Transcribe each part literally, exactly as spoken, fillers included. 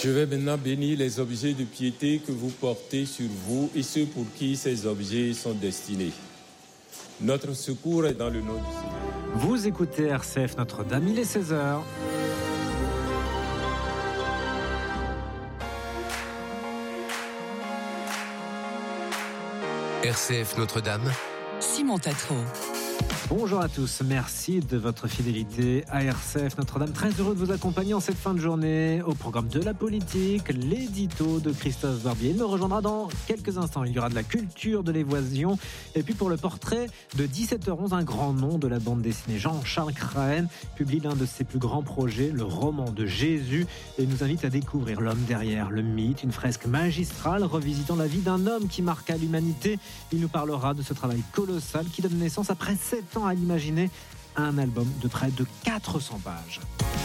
Je vais maintenant bénir les objets de piété que vous portez sur vous et ceux pour qui ces objets sont destinés. Notre secours est dans le nom du Seigneur. Vous écoutez R C F Notre-Dame, il est seize heures. R C F Notre-Dame, Simon Tatro. Bonjour à tous, merci de votre fidélité à R C F Notre-Dame. Très heureux de vous accompagner en cette fin de journée au programme de la politique, l'édito de Christophe Barbier. Il me rejoindra dans quelques instants. Il y aura de la culture, de l'évasion. Et puis pour le portrait de dix-sept heures onze, un grand nom de la bande dessinée. Jean-Charles Crahen publie l'un de ses plus grands projets, le roman de Jésus, et nous invite à découvrir l'homme derrière le mythe, une fresque magistrale revisitant la vie d'un homme qui marqua l'humanité. Il nous parlera de ce travail colossal qui donne naissance après sept ans à l'imaginer un album de près de quatre cents pages.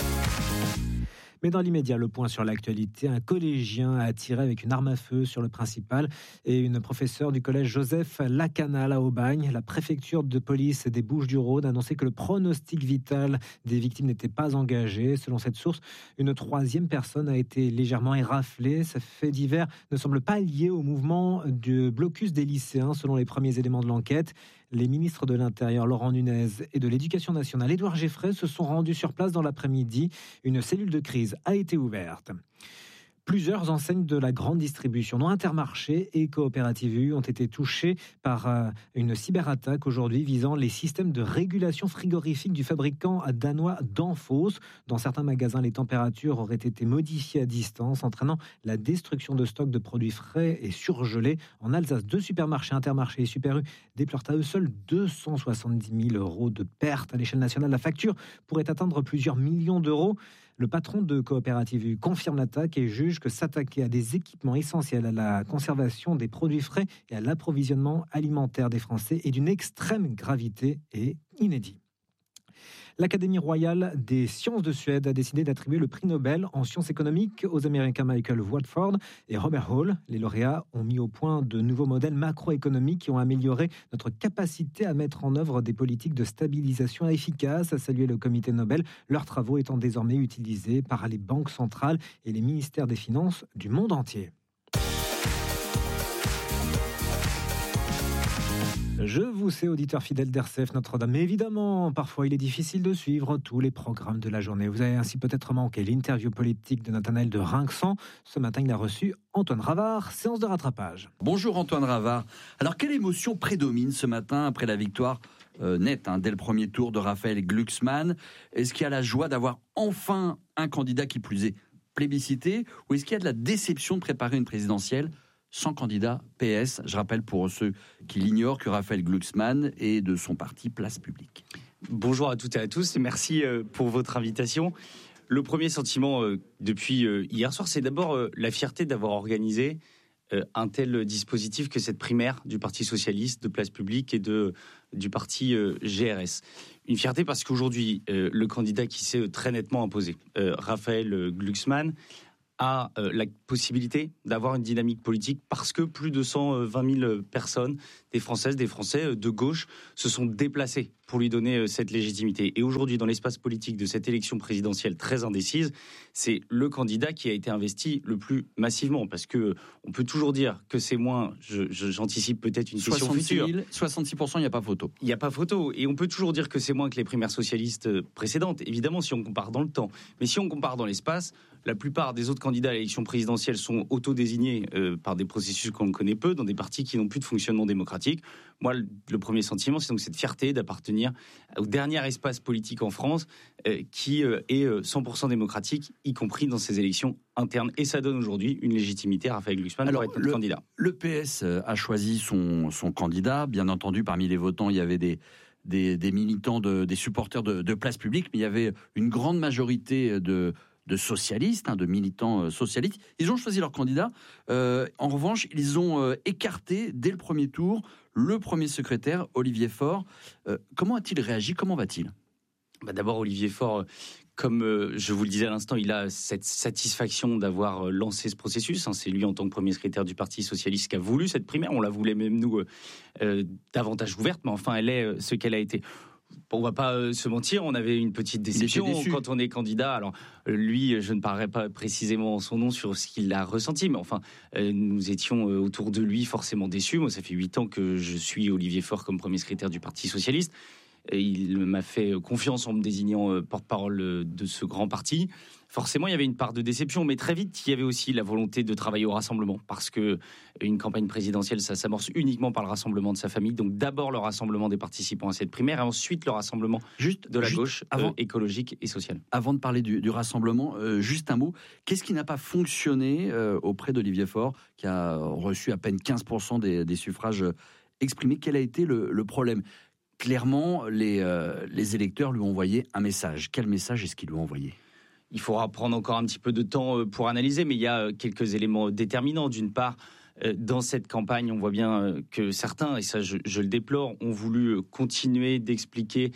Mais dans l'immédiat, le point sur l'actualité, un collégien a tiré avec une arme à feu sur le principal et une professeure du collège Joseph Lacanal à Aubagne. La préfecture de police des Bouches-du-Rhône a annoncé que le pronostic vital des victimes n'était pas engagé. Selon cette source, une troisième personne a été légèrement éraflée. Ce fait divers ne semble pas lié au mouvement de blocus des lycéens, selon les premiers éléments de l'enquête. Les ministres de l'Intérieur, Laurent Nunez, et de l'Éducation nationale, Édouard Geffray, se sont rendus sur place dans l'après-midi. Une cellule de crise a été ouverte. Plusieurs enseignes de la grande distribution, dont Intermarché et Coopérative U, ont été touchées par une cyberattaque aujourd'hui visant les systèmes de régulation frigorifique du fabricant danois Danfoss. Dans certains magasins, les températures auraient été modifiées à distance, entraînant la destruction de stocks de produits frais et surgelés. En Alsace, deux supermarchés, Intermarché et Super U, déplorent à eux seuls deux cent soixante-dix mille euros de pertes. À l'échelle nationale, la facture pourrait atteindre plusieurs millions d'euros. Le patron de Coopérative U confirme l'attaque et juge que s'attaquer à des équipements essentiels à la conservation des produits frais et à l'approvisionnement alimentaire des Français est d'une extrême gravité et inédit. L'Académie royale des sciences de Suède a décidé d'attribuer le prix Nobel en sciences économiques aux Américains Michael Watford et Robert Hall. Les lauréats ont mis au point de nouveaux modèles macroéconomiques qui ont amélioré notre capacité à mettre en œuvre des politiques de stabilisation efficaces, a salué le comité Nobel, leurs travaux étant désormais utilisés par les banques centrales et les ministères des Finances du monde entier. Je vous sais, auditeur fidèle d'R C F Notre-Dame, mais évidemment, parfois il est difficile de suivre tous les programmes de la journée. Vous avez ainsi peut-être manqué l'interview politique de Nathanaël de Rinxan. Ce matin, il a reçu Antoine Ravard, séance de rattrapage. Bonjour Antoine Ravard. Alors, quelle émotion prédomine ce matin après la victoire euh, nette hein, dès le premier tour de Raphaël Glucksmann? Est-ce qu'il y a la joie d'avoir enfin un candidat qui plus est plébiscité, ou est-ce qu'il y a de la déception de préparer une présidentielle sans candidat P S? Je rappelle pour ceux qui l'ignorent que Raphaël Glucksmann est de son parti Place Publique. Bonjour à toutes et à tous et merci pour votre invitation. Le premier sentiment depuis hier soir, c'est d'abord la fierté d'avoir organisé un tel dispositif que cette primaire du Parti Socialiste, de Place Publique et de, du parti G R S. Une fierté parce qu'aujourd'hui, le candidat qui s'est très nettement imposé, Raphaël Glucksmann, a euh, la possibilité d'avoir une dynamique politique parce que plus de cent vingt mille personnes, des Françaises, des Français de gauche, se sont déplacés pour lui donner euh, cette légitimité. Et aujourd'hui, dans l'espace politique de cette élection présidentielle très indécise, c'est le candidat qui a été investi le plus massivement. Parce que on peut toujours dire que c'est moins, je, je, j'anticipe peut-être une session future. soixante-six pour cent, il n'y a pas photo. Il n'y a pas photo. Et on peut toujours dire que c'est moins que les primaires socialistes précédentes, évidemment, si on compare dans le temps. Mais si on compare dans l'espace, la plupart des autres candidats à l'élection présidentielle sont autodésignés euh, par des processus qu'on connaît peu, dans des partis qui n'ont plus de fonctionnement démocratique. Moi, le, le premier sentiment, c'est donc cette fierté d'appartenir au dernier espace politique en France euh, qui euh, est cent pour cent démocratique, y compris dans ces élections internes. Et ça donne aujourd'hui une légitimité à Raphaël Glucksmann pour être notre le, candidat. Le P S a choisi son, son candidat. Bien entendu, parmi les votants, il y avait des... Des, des militants, de, des supporters de, de Place Publique, mais il y avait une grande majorité de, de socialistes, hein, de militants socialistes. Ils ont choisi leur candidat. Euh, en revanche, ils ont euh, écarté dès le premier tour le premier secrétaire, Olivier Faure. Euh, comment a-t-il réagi? Comment va-t-il? Bah d'abord, Olivier Faure, comme euh, je vous le disais à l'instant, il a cette satisfaction d'avoir lancé ce processus. Hein. C'est lui, en tant que premier secrétaire du Parti Socialiste, qui a voulu cette primaire. On la voulait même, nous, euh, davantage ouverte, mais enfin, elle est ce qu'elle a été. Bon, on va pas euh, se mentir, on avait une petite déception quand on est candidat. Alors euh, lui, je ne parlerai pas précisément son nom sur ce qu'il a ressenti, mais enfin, euh, nous étions euh, autour de lui forcément déçus. Moi, ça fait huit ans que je suis Olivier Faure comme premier secrétaire du Parti socialiste. Et il m'a fait confiance en me désignant euh, porte-parole de ce grand parti. Forcément, il y avait une part de déception, mais très vite, il y avait aussi la volonté de travailler au rassemblement, parce que une campagne présidentielle, ça s'amorce uniquement par le rassemblement de sa famille. Donc d'abord le rassemblement des participants à cette primaire, et ensuite le rassemblement juste, de la juste gauche avant, euh, écologique et sociale. Avant de parler du, du rassemblement, euh, juste un mot. Qu'est-ce qui n'a pas fonctionné euh, auprès d'Olivier Faure, qui a reçu à peine quinze pour cent des, des suffrages exprimés? Quel a été le, le problème? Clairement, les, euh, les électeurs lui ont envoyé un message. Quel message est-ce qu'ils lui ont envoyé? Il faudra prendre encore un petit peu de temps pour analyser, mais il y a quelques éléments déterminants. D'une part, dans cette campagne, on voit bien que certains, et ça je, je le déplore, ont voulu continuer d'expliquer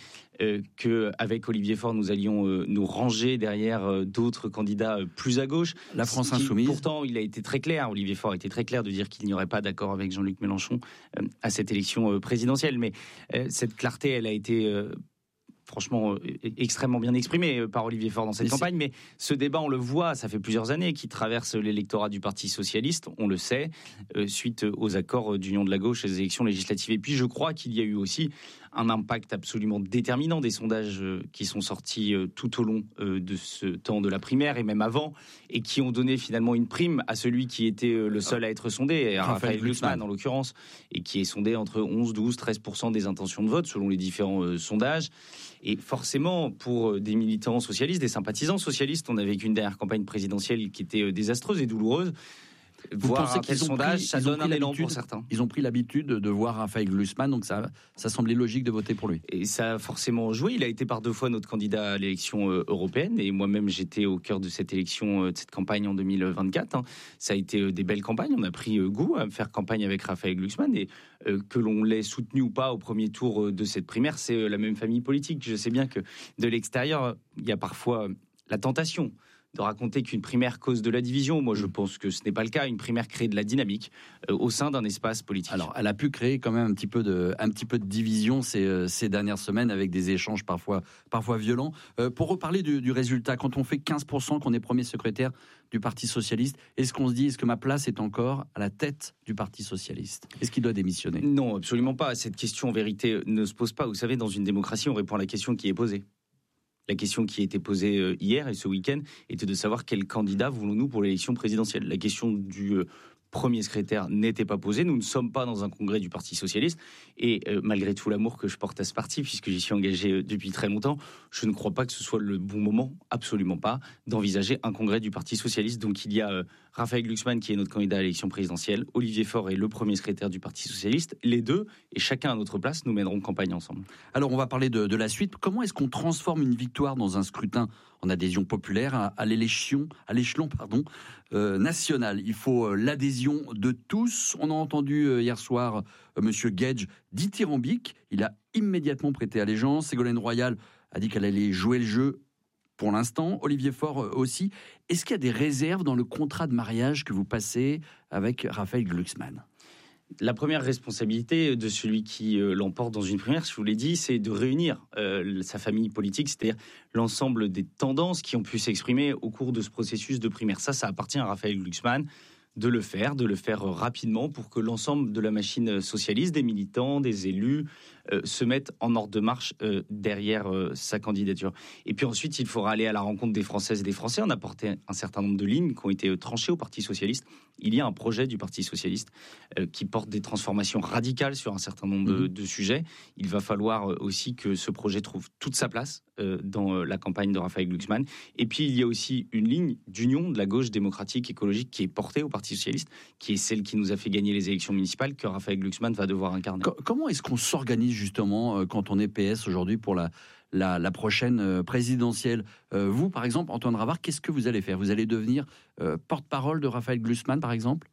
qu'avec Olivier Faure, nous allions nous ranger derrière d'autres candidats plus à gauche. La France Insoumise. Pourtant, il a été très clair, Olivier Faure a été très clair de dire qu'il n'y aurait pas d'accord avec Jean-Luc Mélenchon à cette élection présidentielle. Mais cette clarté, elle a été... franchement extrêmement bien exprimé par Olivier Faure dans cette Mais campagne, mais ce débat, on le voit, ça fait plusieurs années qu'il traverse l'électorat du Parti socialiste, on le sait, euh, suite aux accords d'union de la gauche et des élections législatives. Et puis je crois qu'il y a eu aussi un impact absolument déterminant des sondages qui sont sortis tout au long de ce temps de la primaire et même avant, et qui ont donné finalement une prime à celui qui était le seul à être sondé, à Raphaël Glucksmann en l'occurrence, et qui est sondé entre onze, douze, treize pour cent des intentions de vote selon les différents sondages. Et forcément, pour des militants socialistes, des sympathisants socialistes, on a vécu une dernière campagne présidentielle qui était désastreuse et douloureuse. Vous voir pensez un tel qu'ils ont sondage, pris, ça ils ont donne pris un élan pour certains. Ils ont pris l'habitude de voir Raphaël Glucksmann, donc ça, ça semblait logique de voter pour lui. Et ça a forcément joué. Il a été par deux fois notre candidat à l'élection européenne, et moi-même j'étais au cœur de cette élection, de cette campagne en deux mille vingt-quatre. Ça a été des belles campagnes. On a pris goût à faire campagne avec Raphaël Glucksmann, et que l'on l'ait soutenu ou pas au premier tour de cette primaire, c'est la même famille politique. Je sais bien que de l'extérieur, il y a parfois la tentation de raconter qu'une primaire cause de la division. Moi, je pense que ce n'est pas le cas. Une primaire crée de la dynamique euh, au sein d'un espace politique. Alors, elle a pu créer quand même un petit peu de, un petit peu de division ces, euh, ces dernières semaines avec des échanges parfois, parfois violents. Euh, pour reparler du, du résultat, quand on fait quinze pour cent, qu'on est premier secrétaire du Parti socialiste, est-ce qu'on se dit, est-ce que ma place est encore à la tête du Parti socialiste? Est-ce qu'il doit démissionner? Non, absolument pas. Cette question, en vérité, ne se pose pas. Vous savez, dans une démocratie, on répond à la question qui est posée. La question qui a été posée hier et ce week-end était de savoir quel candidat voulons-nous pour l'élection présidentielle. La question du premier secrétaire n'était pas posée. Nous ne sommes pas dans un congrès du Parti socialiste. Et euh, malgré tout l'amour que je porte à ce parti, puisque j'y suis engagé depuis très longtemps, je ne crois pas que ce soit le bon moment, absolument pas, d'envisager un congrès du Parti socialiste. Donc il y a euh, Raphaël Glucksmann qui est notre candidat à l'élection présidentielle, Olivier Faure est le premier secrétaire du Parti socialiste. Les deux, et chacun à notre place, nous mènerons campagne ensemble. Alors on va parler de, de la suite. Comment est-ce qu'on transforme une victoire dans un scrutin en adhésion populaire à, à l'élection, à l'échelon pardon, euh, national? Il faut euh, l'adhésion de tous. On a entendu euh, hier soir euh, Monsieur Gage dithyrambique. Il a immédiatement prêté allégeance. Ségolène Royal a dit qu'elle allait jouer le jeu pour l'instant. Olivier Faure euh, aussi. Est-ce qu'il y a des réserves dans le contrat de mariage que vous passez avec Raphaël Glucksmann? La première responsabilité de celui qui euh, l'emporte dans une primaire, je vous l'ai dit, c'est de réunir euh, sa famille politique, c'est-à-dire l'ensemble des tendances qui ont pu s'exprimer au cours de ce processus de primaire. Ça, ça appartient à Raphaël Glucksmann de le faire, de le faire rapidement pour que l'ensemble de la machine socialiste, des militants, des élus, euh, se mettent en ordre de marche euh, derrière euh, sa candidature. Et puis ensuite, il faudra aller à la rencontre des Françaises et des Français. On a porté un certain nombre de lignes qui ont été tranchées au Parti socialiste. Il y a un projet du Parti socialiste euh, qui porte des transformations radicales sur un certain nombre de, de sujets. Il va falloir aussi que ce projet trouve toute sa place euh, dans la campagne de Raphaël Glucksmann. Et puis, il y a aussi une ligne d'union de la gauche démocratique écologique qui est portée au Parti socialiste, qui est celle qui nous a fait gagner les élections municipales, que Raphaël Glucksmann va devoir incarner. Comment est-ce qu'on s'organise justement quand on est P S aujourd'hui pour la, la, la prochaine présidentielle? euh, Vous, par exemple, Antoine Ravard, qu'est-ce que vous allez faire? Vous allez devenir euh, porte-parole de Raphaël Glucksmann, par exemple?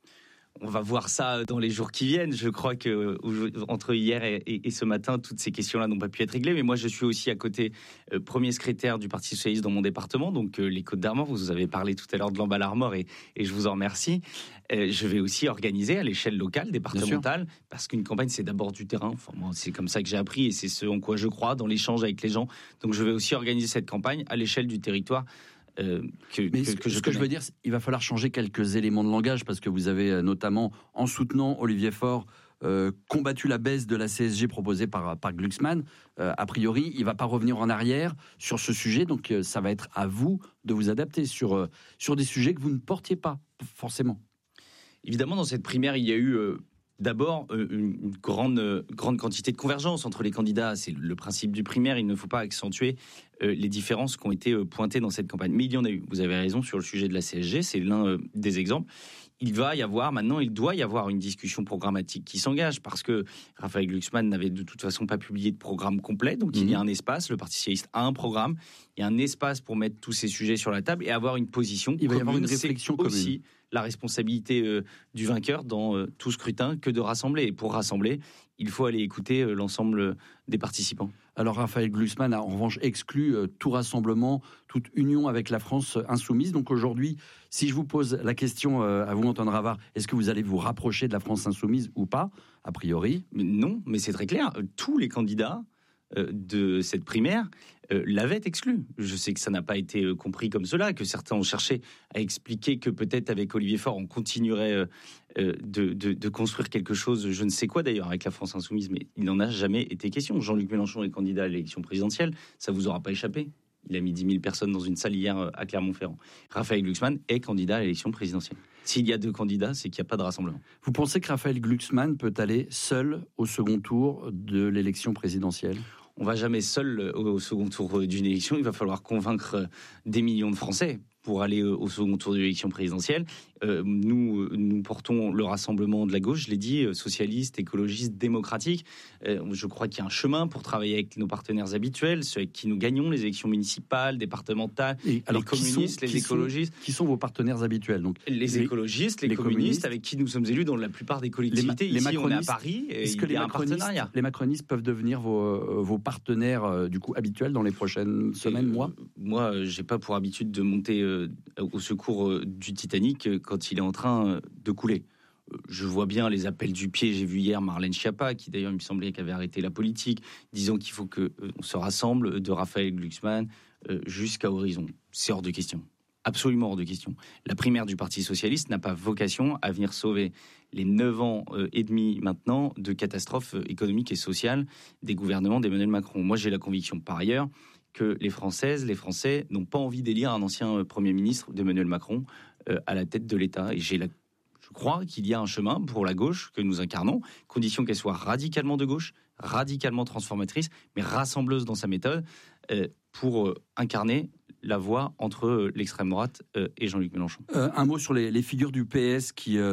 On va voir ça dans les jours qui viennent. Je crois que entre hier et, et, et ce matin, toutes ces questions-là n'ont pas pu être réglées. Mais moi, je suis aussi à côté euh, premier secrétaire du Parti socialiste dans mon département, donc euh, les Côtes-d'Armor. Vous avez parlé tout à l'heure de l'Embal-Armor et, et je vous en remercie. Euh, je vais aussi organiser à l'échelle locale, départementale, parce qu'une campagne, c'est d'abord du terrain. Enfin, moi, c'est comme ça que j'ai appris et c'est ce en quoi je crois, dans l'échange avec les gens. Donc, je vais aussi organiser cette campagne à l'échelle du territoire. Euh, que, Mais que, ce que, je, ce que je veux dire, il va falloir changer quelques éléments de langage parce que vous avez notamment, en soutenant Olivier Faure, euh, combattu la baisse de la C S G proposée par, par Glucksmann. Euh, a priori, il ne va pas revenir en arrière sur ce sujet, donc euh, ça va être à vous de vous adapter sur, euh, sur des sujets que vous ne portiez pas forcément. Évidemment, dans cette primaire, il y a eu... Euh, D'abord, une grande, grande quantité de convergence entre les candidats. C'est le principe du primaire. Il ne faut pas accentuer les différences qui ont été pointées dans cette campagne. Mais il y en a eu. Vous avez raison sur le sujet de la C S G. C'est l'un des exemples. Il va y avoir, maintenant, il doit y avoir une discussion programmatique qui s'engage parce que Raphaël Glucksmann n'avait de toute façon pas publié de programme complet. Donc, mmh. il y a un espace. Le Parti socialiste a un programme. Il y a un espace pour mettre tous ces sujets sur la table et avoir une position il commune. Va y avoir une réflexion C'est commune. Aussi la responsabilité euh, du vainqueur dans euh, tout scrutin que de rassembler. Et pour rassembler, il faut aller écouter euh, l'ensemble des participants. Alors Raphaël Glucksmann a en revanche exclu euh, tout rassemblement, toute union avec la France insoumise. Donc aujourd'hui, si je vous pose la question euh, à vous, Antoine Ravard, est-ce que vous allez vous rapprocher de la France insoumise ou pas? A priori. Non, mais c'est très clair. Tous les candidats euh, de cette primaire euh, l'avaient exclu. Je sais que ça n'a pas été euh, compris comme cela, que certains ont cherché à expliquer que peut-être avec Olivier Faure, on continuerait euh, euh, de, de, de construire quelque chose, je ne sais quoi d'ailleurs, avec la France insoumise, mais il n'en a jamais été question. Jean-Luc Mélenchon est candidat à l'élection présidentielle, ça vous aura pas échappé. Il a mis dix mille personnes dans une salle hier à Clermont-Ferrand. Raphaël Glucksmann est candidat à l'élection présidentielle. S'il y a deux candidats, c'est qu'il n'y a pas de rassemblement. Vous pensez que Raphaël Glucksmann peut aller seul au second tour de l'élection présidentielle ? On ne va jamais seul au second tour d'une élection. Il va falloir convaincre des millions de Français pour aller au second tour de l'élection présidentielle. Euh, nous, nous portons le rassemblement de la gauche, je l'ai dit, socialiste, écologiste, démocratique. Euh, je crois qu'il y a un chemin pour travailler avec nos partenaires habituels, ceux avec qui nous gagnons les élections municipales, départementales, Et alors, les communistes, sont, les écologistes. Sont, qui sont vos partenaires habituels donc, Les, les écologistes, les, les communistes, communistes, avec qui nous sommes élus dans la plupart des collectivités. Les, Ici, on est à Paris, et il y a un partenariat. Les macronistes peuvent devenir vos, vos partenaires euh, du coup, habituels dans les prochaines semaines, euh, mois ? Moi, je n'ai pas pour habitude de monter euh, au secours euh, du Titanic euh, quand il est en train euh, de couler. Euh, je vois bien les appels du pied. J'ai vu hier Marlène Schiappa, qui d'ailleurs, il me semblait qu'elle avait arrêté la politique, disant qu'il faut qu'on euh, se rassemble, de Raphaël Glucksmann euh, jusqu'à Horizon. C'est hors de question. Absolument hors de question. La primaire du Parti socialiste n'a pas vocation à venir sauver les neuf ans euh, et demi maintenant de catastrophes euh, économiques et sociales des gouvernements d'Emmanuel Macron. Moi, j'ai la conviction, par ailleurs, que les Françaises, les Français n'ont pas envie d'élire un ancien euh, Premier ministre d'Emmanuel Macron euh, à la tête de l'État. Et j'ai la... je crois qu'il y a un chemin pour la gauche que nous incarnons, condition qu'elle soit radicalement de gauche, radicalement transformatrice, mais rassembleuse dans sa méthode, euh, pour euh, incarner la voie entre l'extrême droite et Jean-Luc Mélenchon. Euh, un mot sur les, les figures du P S qui, euh,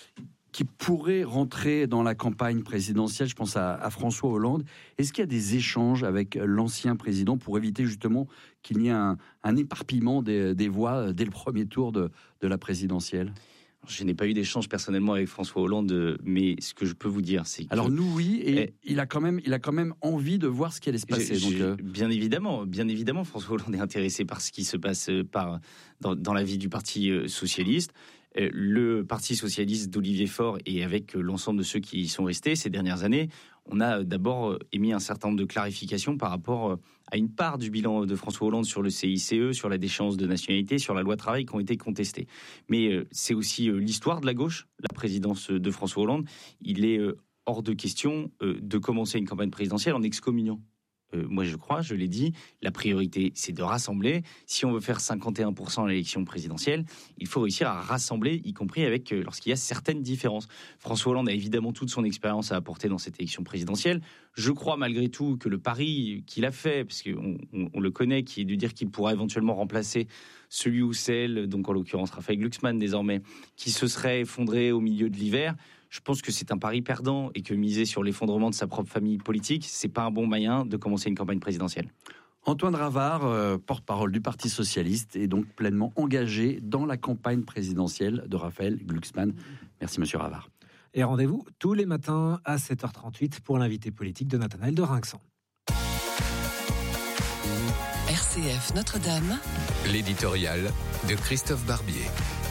qui pourraient rentrer dans la campagne présidentielle. Je pense à, à François Hollande. Est-ce qu'il y a des échanges avec l'ancien président pour éviter justement qu'il y ait un, un éparpillement des, des voix dès le premier tour de, de la présidentielle ? Je n'ai pas eu d'échange personnellement avec François Hollande, mais ce que je peux vous dire, c'est que... Alors nous, oui, et eh, il, a quand même, il a quand même envie de voir ce qui allait se passer. Je, donc, je, euh... Bien évidemment, bien évidemment, François Hollande est intéressé par ce qui se passe par, dans, dans la vie du Parti socialiste. Le Parti socialiste d'Olivier Faure et avec l'ensemble de ceux qui y sont restés ces dernières années, on a d'abord émis un certain nombre de clarifications par rapport à une part du bilan de François Hollande sur le C I C E, sur la déchéance de nationalité, sur la loi travail qui ont été contestées. Mais c'est aussi l'histoire de la gauche, la présidence de François Hollande. Il est hors de question de commencer une campagne présidentielle en excommuniant. Euh, moi, je crois, je l'ai dit, la priorité, c'est de rassembler. Si on veut faire cinquante et un pour cent à l'élection présidentielle, il faut réussir à rassembler, y compris avec euh, lorsqu'il y a certaines différences. François Hollande a évidemment toute son expérience à apporter dans cette élection présidentielle. Je crois malgré tout que le pari qu'il a fait, parce qu'on on, on le connaît, qui est de dire qu'il pourra éventuellement remplacer celui ou celle, donc en l'occurrence Raphaël Glucksmann désormais, qui se serait effondré au milieu de l'hiver. Je pense que c'est un pari perdant et que miser sur l'effondrement de sa propre famille politique, c'est pas un bon moyen de commencer une campagne présidentielle. Antoine Ravard, euh, porte-parole du Parti socialiste, est donc pleinement engagé dans la campagne présidentielle de Raphaël Glucksmann. Merci Monsieur Ravard. Et rendez-vous tous les matins à sept heures trente-huit pour l'invité politique de Nathanaël de Rinxan. R C F Notre-Dame, l'éditorial de Christophe Barbier.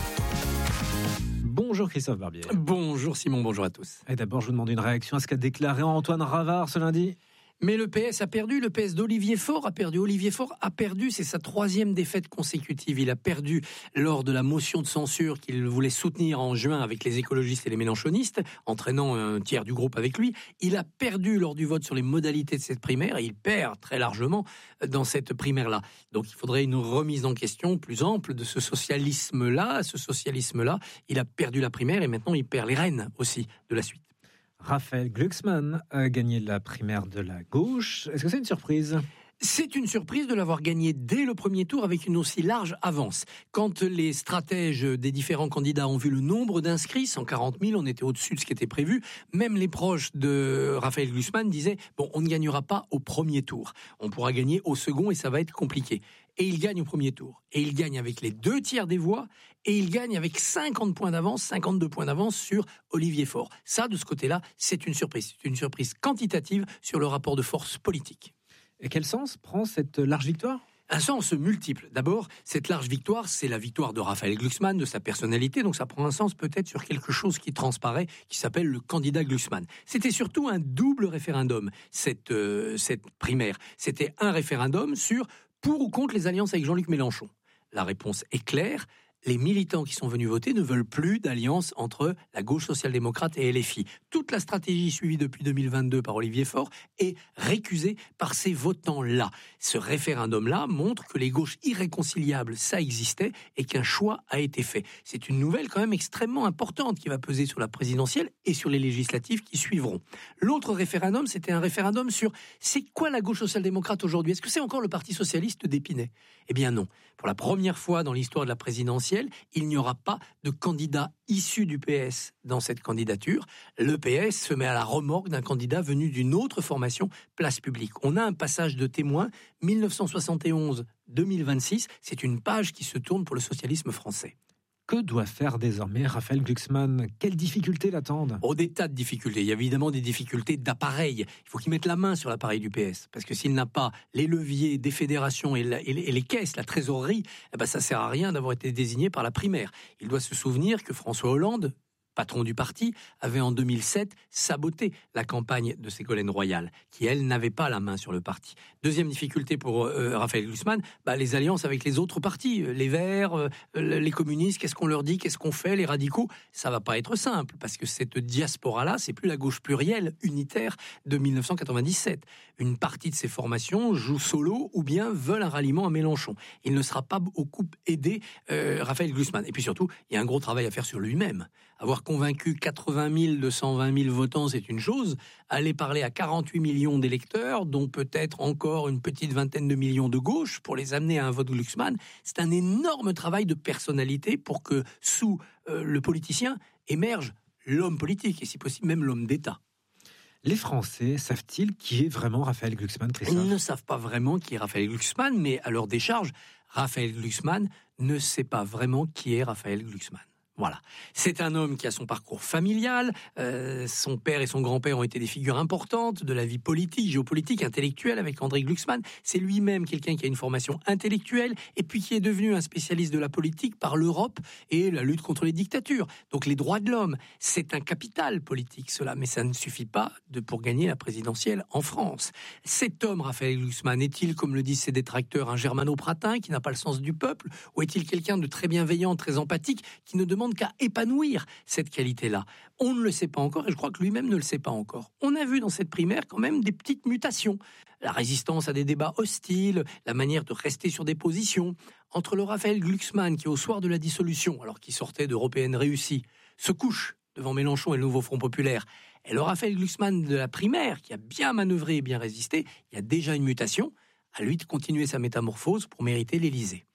Bonjour Christophe Barbier. Bonjour Simon, bonjour à tous. Et d'abord, je vous demande une réaction à ce qu'a déclaré Antoine Ravard ce lundi. Mais le P S a perdu, le P S d'Olivier Faure a perdu. Olivier Faure a perdu, c'est sa troisième défaite consécutive. Il a perdu lors de la motion de censure qu'il voulait soutenir en juin avec les écologistes et les mélenchonistes, entraînant un tiers du groupe avec lui. Il a perdu lors du vote sur les modalités de cette primaire et il perd très largement dans cette primaire-là. Donc il faudrait une remise en question plus ample de ce socialisme-là. Ce socialisme-là, il a perdu la primaire et maintenant il perd les rênes aussi de la suite. Raphaël Glucksmann a gagné la primaire de la gauche. Est-ce que c'est une surprise ? C'est une surprise de l'avoir gagné dès le premier tour avec une aussi large avance. Quand les stratèges des différents candidats ont vu le nombre d'inscrits, cent quarante mille, on était au-dessus de ce qui était prévu, même les proches de Raphaël Glucksmann disaient « bon, on ne gagnera pas au premier tour, on pourra gagner au second et ça va être compliqué ». Et il gagne au premier tour. Et il gagne avec les deux tiers des voix. Et il gagne avec cinquante points d'avance, cinquante-deux points d'avance sur Olivier Faure. Ça, de ce côté-là, c'est une surprise. C'est une surprise quantitative sur le rapport de force politique. Et quel sens prend cette large victoire ? Un sens multiple. D'abord, cette large victoire, c'est la victoire de Raphaël Glucksmann, de sa personnalité, donc ça prend un sens peut-être sur quelque chose qui transparaît, qui s'appelle le candidat Glucksmann. C'était surtout un double référendum, cette, euh, cette primaire. C'était un référendum sur pour ou contre les alliances avec Jean-Luc Mélenchon. La réponse est claire. Les militants qui sont venus voter ne veulent plus d'alliance entre la gauche social-démocrate et L F I. Toute la stratégie suivie depuis deux mille vingt-deux par Olivier Faure est récusée par ces votants-là. Ce référendum-là montre que les gauches irréconciliables, ça existait et qu'un choix a été fait. C'est une nouvelle quand même extrêmement importante qui va peser sur la présidentielle et sur les législatives qui suivront. L'autre référendum, c'était un référendum sur c'est quoi la gauche social-démocrate aujourd'hui ? Est-ce que c'est encore le Parti socialiste d'Épinay ? Eh bien non. Pour la première fois dans l'histoire de la présidentielle, il n'y aura pas de candidat issu du P S dans cette candidature. Le P S se met à la remorque d'un candidat venu d'une autre formation, Place Publique. On a un passage de témoin, dix-neuf cent soixante et onze à deux mille vingt-six. C'est une page qui se tourne pour le socialisme français. Que doit faire désormais Raphaël Glucksmann ? Quelles difficultés l'attendent ? Oh, des tas de difficultés. Il y a évidemment des difficultés d'appareil. Il faut qu'il mette la main sur l'appareil du P S. Parce que s'il n'a pas les leviers des fédérations et, la, et, les, et les caisses, la trésorerie, eh ben ça ne sert à rien d'avoir été désigné par la primaire. Il doit se souvenir que François Hollande, patron du parti, avait en deux mille sept saboté la campagne de Ségolène Royal, qui, elle, n'avait pas la main sur le parti. Deuxième difficulté pour euh, Raphaël Glucksmann, bah, les alliances avec les autres partis, les Verts, euh, les communistes, qu'est-ce qu'on leur dit, qu'est-ce qu'on fait, les radicaux, ça va pas être simple, parce que cette diaspora-là, c'est plus la gauche plurielle, unitaire de dix-neuf cent quatre-vingt-dix-sept. Une partie de ces formations joue solo ou bien veulent un ralliement à Mélenchon. Il ne sera pas beaucoup aidé, euh, Raphaël Glucksmann. Et puis surtout, il y a un gros travail à faire sur lui-même. Avoir convaincu quatre-vingt mille de cent vingt mille votants, c'est une chose. Aller parler à quarante-huit millions d'électeurs, dont peut-être encore une petite vingtaine de millions de gauche, pour les amener à un vote Glucksmann, c'est un énorme travail de personnalité pour que, sous euh, le politicien, émerge l'homme politique, et si possible même l'homme d'État. Les Français savent-ils qui est vraiment Raphaël Glucksmann, Christophe ? Ils ne savent pas vraiment qui est Raphaël Glucksmann, mais à leur décharge, Raphaël Glucksmann ne sait pas vraiment qui est Raphaël Glucksmann. Voilà. C'est un homme qui a son parcours familial. Euh, son père et son grand-père ont été des figures importantes de la vie politique, géopolitique, intellectuelle avec André Glucksmann. C'est lui-même quelqu'un qui a une formation intellectuelle et puis qui est devenu un spécialiste de la politique par l'Europe et la lutte contre les dictatures. Donc les droits de l'homme, c'est un capital politique cela, mais ça ne suffit pas de, pour gagner la présidentielle en France. Cet homme, Raphaël Glucksmann, est-il, comme le disent ses détracteurs, un germano-pratin qui n'a pas le sens du peuple, ou est-il quelqu'un de très bienveillant, très empathique, qui ne demande qu'à épanouir cette qualité-là? On ne le sait pas encore et je crois que lui-même ne le sait pas encore. On a vu dans cette primaire quand même des petites mutations. La résistance à des débats hostiles, la manière de rester sur des positions. Entre le Raphaël Glucksmann qui, au soir de la dissolution, alors qu'il sortait d'Européenne réussie, se couche devant Mélenchon et le Nouveau Front Populaire, et le Raphaël Glucksmann de la primaire qui a bien manœuvré et bien résisté, il y a déjà une mutation. À lui de continuer sa métamorphose pour mériter l'Élysée.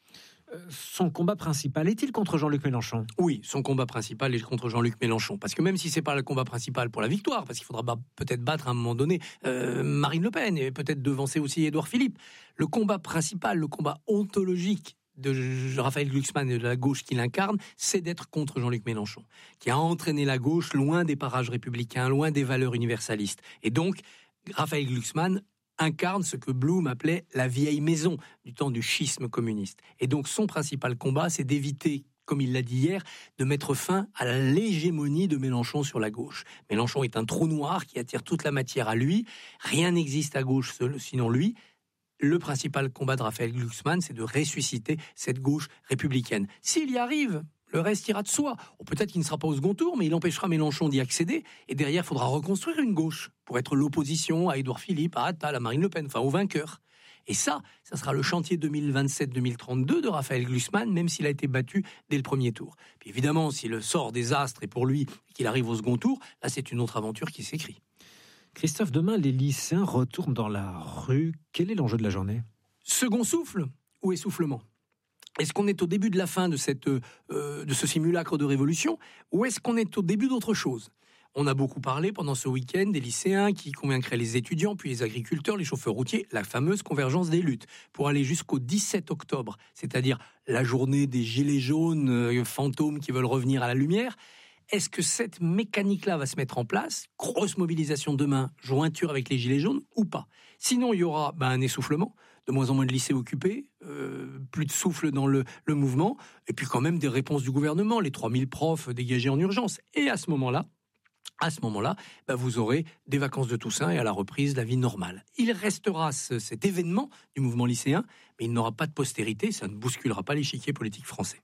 Son combat principal est-il contre Jean-Luc Mélenchon ? Oui, son combat principal est contre Jean-Luc Mélenchon. Parce que même si ce n'est pas le combat principal pour la victoire, parce qu'il faudra bah, peut-être battre à un moment donné euh, Marine Le Pen et peut-être devancer aussi Édouard Philippe, le combat principal, le combat ontologique de Raphaël Glucksmann et de la gauche qu'il incarne, c'est d'être contre Jean-Luc Mélenchon, qui a entraîné la gauche loin des parages républicains, loin des valeurs universalistes. Et donc, Raphaël Glucksmann incarne ce que Blum appelait la vieille maison du temps du schisme communiste. Et donc son principal combat, c'est d'éviter, comme il l'a dit hier, de mettre fin à l'hégémonie de Mélenchon sur la gauche. Mélenchon est un trou noir qui attire toute la matière à lui. Rien n'existe à gauche seul, sinon lui. Le principal combat de Raphaël Glucksmann, c'est de ressusciter cette gauche républicaine. S'il y arrive, le reste ira de soi. Ou peut-être qu'il ne sera pas au second tour, mais il empêchera Mélenchon d'y accéder. Et derrière, il faudra reconstruire une gauche pour être l'opposition à Édouard Philippe, à Attal, à Marine Le Pen, enfin aux vainqueurs. Et ça, ça sera le chantier deux mille vingt-sept deux mille trente-deux de Raphaël Glucksmann, même s'il a été battu dès le premier tour. Puis évidemment, si le sort des astres est pour lui et qu'il arrive au second tour, là, c'est une autre aventure qui s'écrit. Christophe, demain, les lycéens retournent dans la rue. Quel est l'enjeu de la journée ? Second souffle ou essoufflement ? Est-ce qu'on est au début de la fin de, cette, euh, de ce simulacre de révolution ou est-ce qu'on est au début d'autre chose ? On a beaucoup parlé pendant ce week-end des lycéens qui convaincraient les étudiants, puis les agriculteurs, les chauffeurs routiers, la fameuse convergence des luttes, pour aller jusqu'au dix-sept octobre, c'est-à-dire la journée des gilets jaunes, euh, fantômes qui veulent revenir à la lumière. Est-ce que cette mécanique-là va se mettre en place ? Grosse mobilisation demain, jointure avec les gilets jaunes ou pas ? Sinon, il y aura ben, un essoufflement, de moins en moins de lycées occupés, euh, plus de souffle dans le, le mouvement, et puis quand même des réponses du gouvernement, les trois mille profs dégagés en urgence. Et à ce moment-là, à ce moment-là, ben vous aurez des vacances de Toussaint et à la reprise la vie normale. Il restera ce, cet événement du mouvement lycéen, mais il n'aura pas de postérité, ça ne bousculera pas l'échiquier politique français.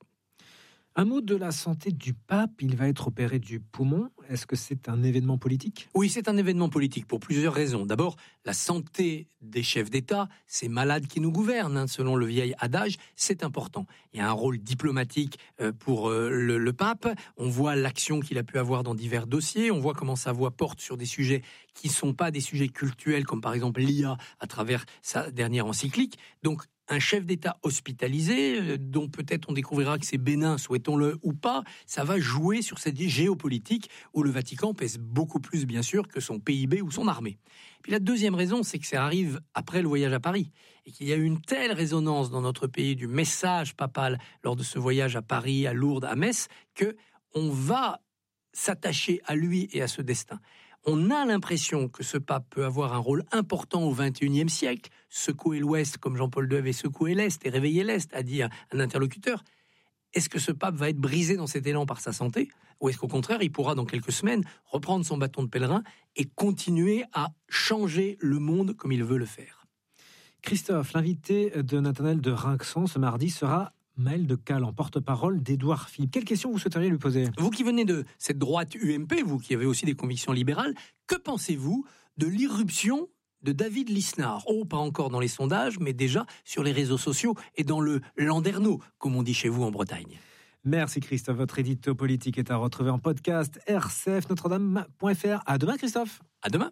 Un mot de la santé du pape, il va être opéré du poumon. Est-ce que c'est un événement politique ? Oui, c'est un événement politique pour plusieurs raisons. D'abord, la santé des chefs d'État, ces malades qui nous gouvernent, hein, selon le vieil adage, c'est important. Il y a un rôle diplomatique pour le, le pape. On voit l'action qu'il a pu avoir dans divers dossiers. On voit comment sa voix porte sur des sujets qui ne sont pas des sujets cultuels, comme par exemple l'I A à travers sa dernière encyclique. Donc, un chef d'État hospitalisé, dont peut-être on découvrira que c'est bénin, souhaitons-le ou pas, ça va jouer sur cette géopolitique où le Vatican pèse beaucoup plus, bien sûr, que son P I B ou son armée. Puis la deuxième raison, c'est que ça arrive après le voyage à Paris et qu'il y a eu une telle résonance dans notre pays du message papal lors de ce voyage à Paris, à Lourdes, à Metz, qu'on va s'attacher à lui et à ce destin. On a l'impression que ce pape peut avoir un rôle important au vingt et unième siècle, secouer l'Ouest comme Jean-Paul deux avait secoué l'Est et réveillé l'Est, a dit un interlocuteur. Est-ce que ce pape va être brisé dans cet élan par sa santé ? Ou est-ce qu'au contraire, il pourra dans quelques semaines reprendre son bâton de pèlerin et continuer à changer le monde comme il veut le faire ? Christophe, l'invité de Nathanaël de Rinxon ce mardi sera Maël de Caen, porte-parole d'Édouard Philippe. Quelle question vous souhaiteriez lui poser ? Vous qui venez de cette droite U M P, vous qui avez aussi des convictions libérales, que pensez-vous de l'irruption de David Lisnard ? Oh, pas encore dans les sondages, mais déjà sur les réseaux sociaux et dans le landerneau, comme on dit chez vous en Bretagne. Merci Christophe. Votre édito politique est à retrouver en podcast r c f notre dame point f r. À demain Christophe. À demain.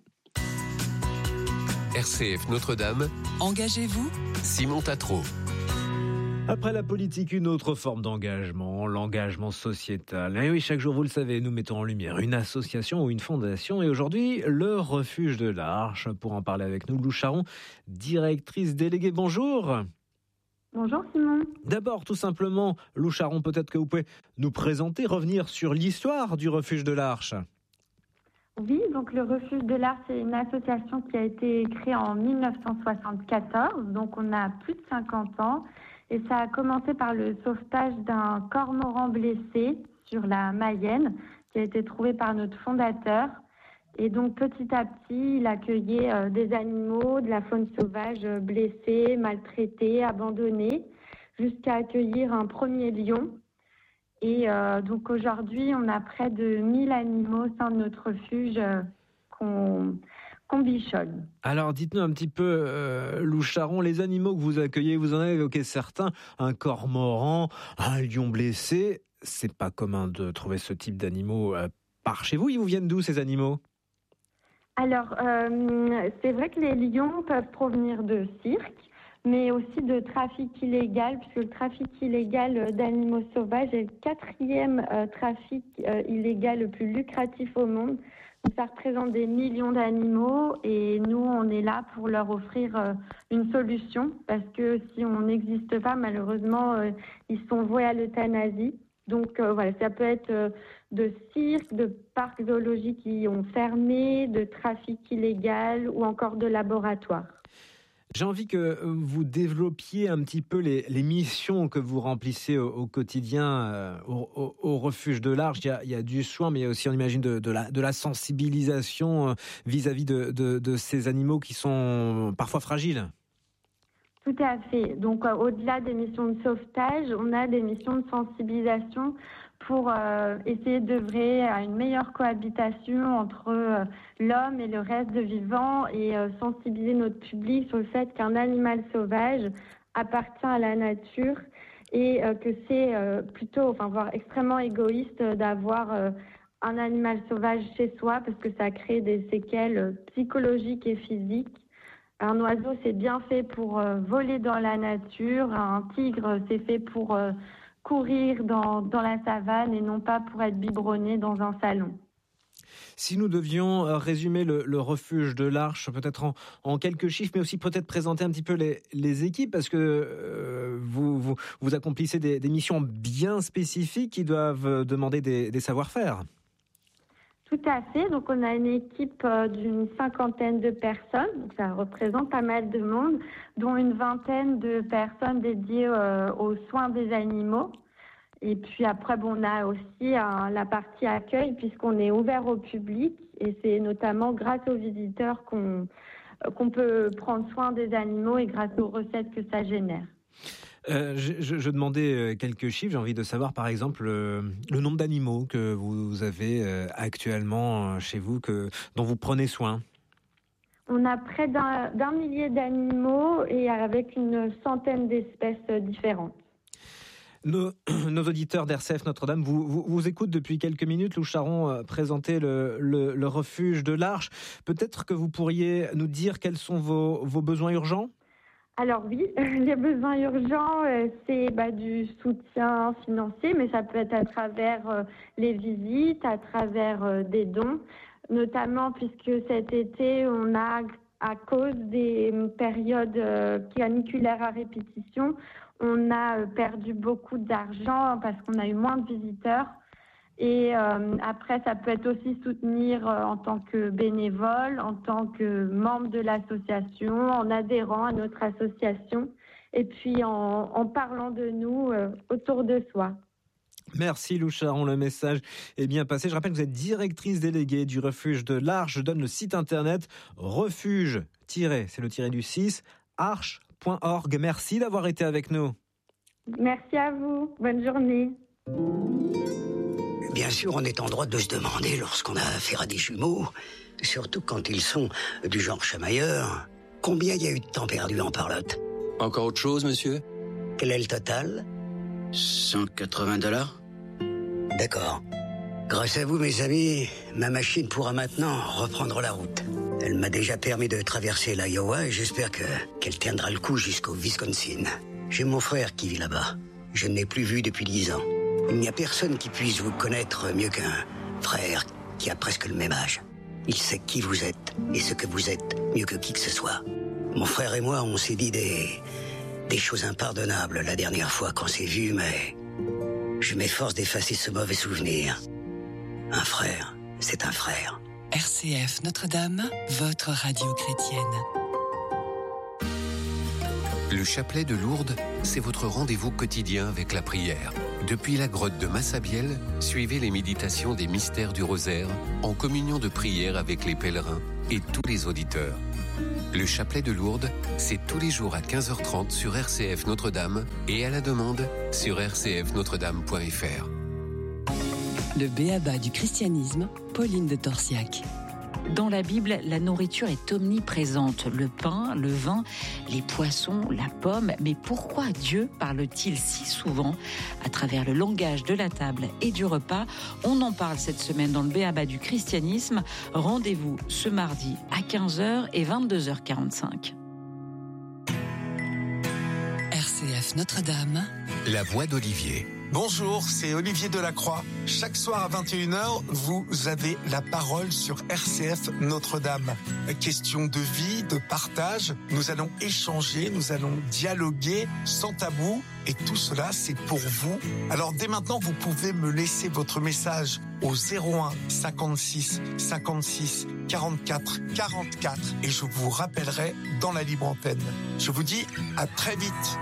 R C F Notre-Dame. Engagez-vous. Simon Tatro. Après la politique, une autre forme d'engagement, l'engagement sociétal. Et oui, chaque jour, vous le savez, nous mettons en lumière une association ou une fondation. Et aujourd'hui, le Refuge de l'Arche. Pour en parler avec nous, Lou Charon, directrice déléguée. Bonjour. Bonjour Simon. D'abord, tout simplement, Lou Charon, peut-être que vous pouvez nous présenter, revenir sur l'histoire du Refuge de l'Arche. Oui, donc le Refuge de l'Arche, c'est une association qui a été créée en dix-neuf cent soixante-quatorze, donc on a plus de cinquante ans. Et ça a commencé par le sauvetage d'un cormoran blessé sur la Mayenne, qui a été trouvé par notre fondateur. Et donc petit à petit, il accueillait euh, des animaux, de la faune sauvage euh, blessés, maltraités, abandonnés, jusqu'à accueillir un premier lion. Et euh, donc aujourd'hui, on a près de mille animaux au sein de notre refuge euh, qu'on... bichonne. Alors, dites-nous un petit peu, euh, Lou Charon, les animaux que vous accueillez, vous en avez évoqué certains, un cormoran, un lion blessé. C'est pas commun de trouver ce type d'animaux euh, par chez vous. Ils vous viennent d'où, ces animaux ? Alors, euh, c'est vrai que les lions peuvent provenir de cirques. mais aussi de trafic illégal, puisque le trafic illégal d'animaux sauvages est le quatrième euh, trafic euh, illégal le plus lucratif au monde. Donc, ça représente des millions d'animaux et nous, on est là pour leur offrir euh, une solution, parce que si on n'existe pas, malheureusement, euh, ils sont voués à l'euthanasie. Donc euh, voilà, ça peut être euh, de cirques, de parcs zoologiques qui ont fermé, de trafic illégal ou encore de laboratoires. J'ai envie que vous développiez un petit peu les, les missions que vous remplissez au, au quotidien euh, au, au, au refuge de l'Arche. Il y, a, il y a du soin, mais il y a aussi, on imagine, de, de, la, de la sensibilisation euh, vis-à-vis de, de, de ces animaux qui sont parfois fragiles. Tout à fait. Donc, euh, au-delà des missions de sauvetage, on a des missions de sensibilisation pour euh, essayer d'œuvrer à une meilleure cohabitation entre euh, l'homme et le reste de vivant et euh, sensibiliser notre public sur le fait qu'un animal sauvage appartient à la nature et euh, que c'est euh, plutôt, enfin, voire extrêmement égoïste d'avoir euh, un animal sauvage chez soi parce que ça crée des séquelles psychologiques et physiques. Un oiseau, c'est bien fait pour euh, voler dans la nature. Un tigre, c'est fait pour euh, courir dans, dans la savane et non pas pour être biberonné dans un salon. Si nous devions résumer le, le refuge de l'Arche, peut-être en, en quelques chiffres, mais aussi peut-être présenter un petit peu les, les équipes, parce que euh, vous, vous, vous accomplissez des, des missions bien spécifiques qui doivent demander des, des savoir-faire. Tout à fait. Donc, on a une équipe d'une cinquantaine de personnes. Donc, ça représente pas mal de monde, dont une vingtaine de personnes dédiées euh, aux soins des animaux. Et puis après, bon, on a aussi euh, la partie accueil, puisqu'on est ouvert au public. Et c'est notamment grâce aux visiteurs qu'on, euh, qu'on peut prendre soin des animaux et grâce aux recettes que ça génère. Euh, je, je, je demandais quelques chiffres. J'ai envie de savoir, par exemple, euh, le nombre d'animaux que vous avez euh, actuellement chez vous, que, dont vous prenez soin. On a près d'un, d'un millier d'animaux et avec une centaine d'espèces différentes. Nos, nos auditeurs d'R C F Notre-Dame vous, vous, vous écoutent depuis quelques minutes. Lou Charron présentait le, le, le refuge de l'Arche. Peut-être que vous pourriez nous dire quels sont vos, vos besoins urgents ? Alors oui, les besoins urgents, euh, c'est bah, du soutien financier, mais ça peut être à travers euh, les visites, à travers euh, des dons, notamment puisque cet été, on a, à cause des périodes euh, caniculaires à répétition, on a euh, perdu beaucoup d'argent parce qu'on a eu moins de visiteurs. Et euh, après, ça peut être aussi soutenir euh, en tant que bénévole, en tant que membre de l'association, en adhérant à notre association, et puis en, en parlant de nous euh, autour de soi. Merci Lou Charron, le message est bien passé. Je rappelle que vous êtes directrice déléguée du refuge de l'Arche. Je donne le site internet refuge, c'est le tiré du six, arche point org. Merci d'avoir été avec nous. Merci à vous. Bonne journée. Bien sûr, on est en droit de se demander, lorsqu'on a affaire à des jumeaux, surtout quand ils sont du genre chamailleur, combien il y a eu de temps perdu en parlotte. Encore autre chose, monsieur ? Quel est le total ? cent quatre-vingts dollars. D'accord. Grâce à vous, mes amis, ma machine pourra maintenant reprendre la route. Elle m'a déjà permis de traverser l'Iowa et j'espère que, qu'elle tiendra le coup jusqu'au Wisconsin. J'ai mon frère qui vit là-bas. Je ne l'ai plus vu depuis dix ans. Il n'y a personne qui puisse vous connaître mieux qu'un frère qui a presque le même âge. Il sait qui vous êtes et ce que vous êtes mieux que qui que ce soit. Mon frère et moi, on s'est dit des, des choses impardonnables la dernière fois qu'on s'est vus, mais je m'efforce d'effacer ce mauvais souvenir. Un frère, c'est un frère. R C F Notre-Dame, votre radio chrétienne. Le chapelet de Lourdes, c'est votre rendez-vous quotidien avec la prière. Depuis la grotte de Massabielle, suivez les méditations des mystères du rosaire en communion de prière avec les pèlerins et tous les auditeurs. Le chapelet de Lourdes, c'est tous les jours à quinze heures trente sur R C F Notre-Dame et à la demande sur r c f notre dame point f r. Le b.a.-ba du christianisme, Pauline de Torsiac. Dans la Bible, la nourriture est omniprésente. Le pain, le vin, les poissons, la pomme. Mais pourquoi Dieu parle-t-il si souvent à travers le langage de la table et du repas ? On en parle cette semaine dans le b.a.-ba du christianisme. Rendez-vous ce mardi à quinze heures et vingt-deux heures quarante-cinq. F Notre-Dame. La voix d'Olivier. Bonjour, c'est Olivier Delacroix. Chaque soir à vingt et une heures, vous avez la parole sur R C F Notre-Dame. Question de vie, de partage. Nous allons échanger, nous allons dialoguer sans tabou. Et tout cela, c'est pour vous. Alors dès maintenant, vous pouvez me laisser votre message au zéro un cinquante-six cinquante-six quarante-quatre quarante-quatre et je vous rappellerai dans la libre antenne. Je vous dis à très vite.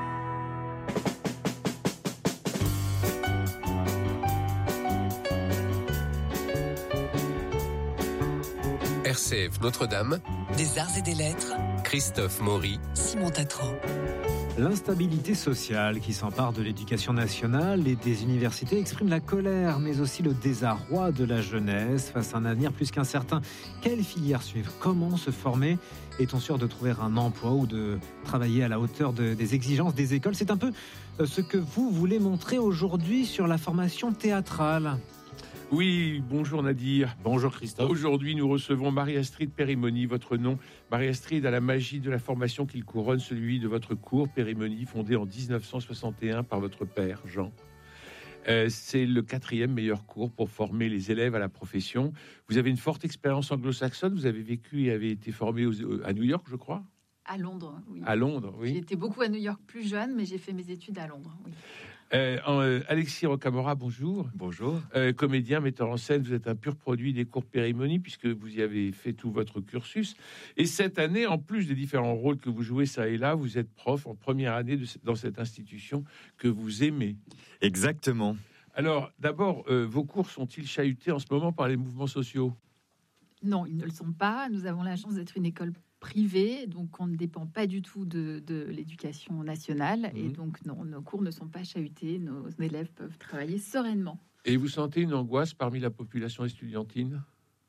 R C F Notre-Dame, Des arts et des lettres, Christophe Maury, Simon Tatro. L'instabilité sociale qui s'empare de l'éducation nationale et des universités exprime la colère, mais aussi le désarroi de la jeunesse face à un avenir plus qu'incertain. Quelle filière suivre? Comment se former? Est-on sûr de trouver un emploi ou de travailler à la hauteur de, des exigences des écoles? C'est un peu ce que vous voulez montrer aujourd'hui sur la formation théâtrale. Oui, bonjour Nadir. Bonjour Christophe. Aujourd'hui, nous recevons Marie-Astrid Périmoni, votre nom. Marie-Astrid a la magie de la formation qu'il couronne, celui de votre cours Périmoni, fondé en dix-neuf cent soixante et un par votre père, Jean. Euh, c'est le quatrième meilleur cours pour former les élèves à la profession. Vous avez une forte expérience anglo-saxonne, vous avez vécu et avez été formé aux, à New York, je crois. À Londres, oui. À Londres, oui. J'ai été beaucoup à New York plus jeune, mais j'ai fait mes études à Londres, oui. Euh, euh, Alexis Rocamora, bonjour. Bonjour. Euh, comédien, metteur en scène, vous êtes un pur produit des cours Périmoni puisque vous y avez fait tout votre cursus. Et cette année, en plus des différents rôles que vous jouez ça et là, vous êtes prof en première année de, dans cette institution que vous aimez. Exactement. Alors, d'abord, euh, vos cours sont-ils chahutés en ce moment par les mouvements sociaux? Non, ils ne le sont pas. Nous avons la chance d'être une école privée, donc on ne dépend pas du tout de, de l'éducation nationale. Mmh. Et donc, non, nos cours ne sont pas chahutés. Nos élèves peuvent travailler sereinement. Et vous sentez une angoisse parmi la population estudiantine?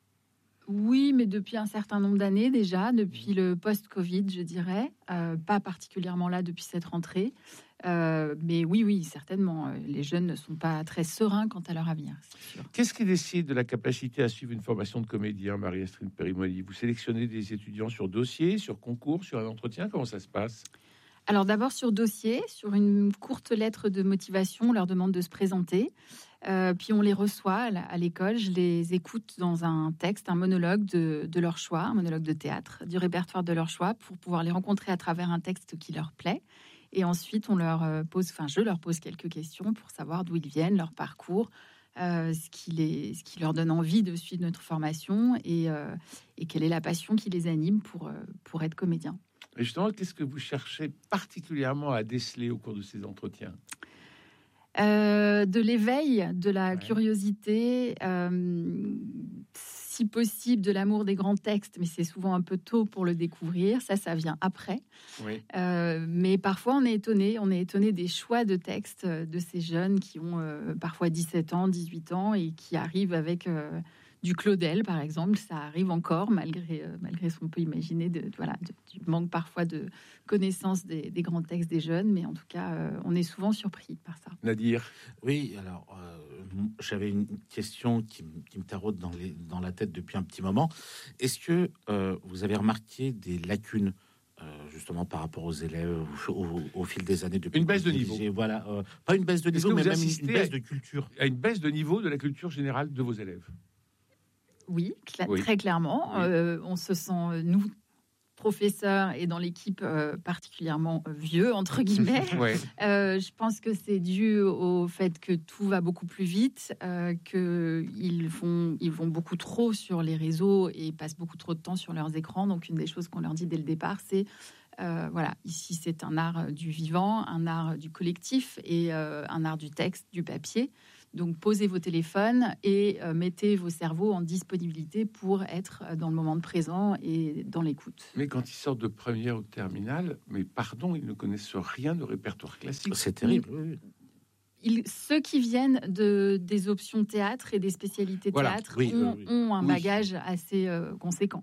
Oui, mais depuis un certain nombre d'années déjà, depuis le post-Covid, je dirais. Euh, pas particulièrement là depuis cette rentrée. Euh, mais oui, oui, certainement. Les jeunes ne sont pas très sereins quant à leur avenir. Qu'est-ce qui décide de la capacité à suivre une formation de comédien, Marie-Astrid Périmoni? Vous sélectionnez des étudiants sur dossier, sur concours, sur un entretien? Comment ça se passe? Alors d'abord sur dossier, sur une courte lettre de motivation, on leur demande de se présenter. Euh, puis on les reçoit à l'école, je les écoute dans un texte, un monologue de, de leur choix, un monologue de théâtre, du répertoire de leur choix, pour pouvoir les rencontrer à travers un texte qui leur plaît. Et ensuite, on leur pose, enfin, je leur pose quelques questions pour savoir d'où ils viennent, leur parcours, euh, ce, qui les, ce qui leur donne envie de suivre notre formation et, euh, et quelle est la passion qui les anime pour, pour être comédien. Et justement, qu'est-ce que vous cherchez particulièrement à déceler au cours de ces entretiens? Euh, de l'éveil, de la ouais. curiosité, euh, si possible de l'amour des grands textes, mais c'est souvent un peu tôt pour le découvrir. Ça, ça vient après. Oui. Euh, mais parfois, on est étonné. On est étonné des choix de textes de ces jeunes qui ont euh, parfois dix-sept ans, dix-huit ans et qui arrivent avec euh, du Claudel, par exemple. Ça arrive encore, malgré, euh, malgré ce qu'on peut imaginer de, de, voilà, de, du manque parfois de connaissance des, des grands textes des jeunes. Mais en tout cas, euh, on est souvent surpris par ça. Nadir? Oui, alors, euh, j'avais une question qui, qui me taraude dans, les, dans la tête depuis un petit moment. Est-ce que euh, vous avez remarqué des lacunes euh, justement par rapport aux élèves au, au, au fil des années depuis une baisse de niveau? Voilà, euh, pas une baisse de niveau, mais même une, une baisse de culture. À une baisse de niveau de la culture générale de vos élèves? Oui, cl- oui. très clairement. Oui. Euh, on se sent, nous, professeurs et dans l'équipe euh, particulièrement vieux, entre guillemets. Ouais. Euh, je pense que c'est dû au fait que tout va beaucoup plus vite, euh, qu'ils vont, ils vont beaucoup trop sur les réseaux et passent beaucoup trop de temps sur leurs écrans. Donc, une des choses qu'on leur dit dès le départ, c'est euh, voilà, ici, c'est un art du vivant, un art du collectif et euh, un art du texte, du papier. Donc, posez vos téléphones et euh, mettez vos cerveaux en disponibilité pour être dans le moment présent et dans l'écoute. Mais quand ils sortent de première ou de terminale, mais pardon, ils ne connaissent rien de répertoire classique. C'est terrible. Oui. Ils, ceux qui viennent de, des options théâtre et des spécialités voilà. théâtre oui, ont, oui. ont un oui. bagage assez euh, conséquent.